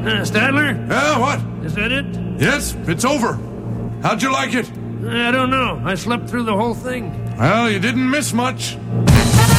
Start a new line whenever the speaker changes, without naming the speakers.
Statler?
Yeah, what?
Is that it?
Yes, it's over. How'd you like it?
I don't know. I slept through the whole thing.
Well, you didn't miss much.